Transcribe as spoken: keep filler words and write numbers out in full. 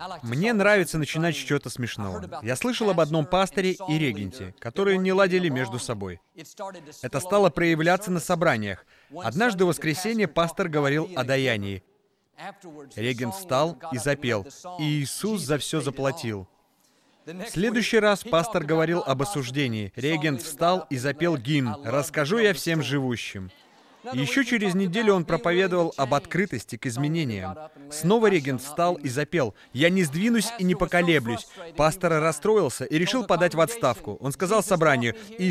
Мне нравится начинать с чего-то смешного. Я слышал об одном пасторе и регенте, которые не ладили между собой. Это стало проявляться на собраниях. Однажды в воскресенье пастор говорил о даянии. Регент встал и запел: «Иисус за все заплатил». В следующий раз пастор говорил об осуждении. Регент встал и запел гимн «Расскажу я всем живущим». Еще через неделю он проповедовал об открытости к изменениям. Снова регент встал и запел: «Я не сдвинусь и не поколеблюсь». Пастор расстроился и решил подать в отставку. Он сказал собранию: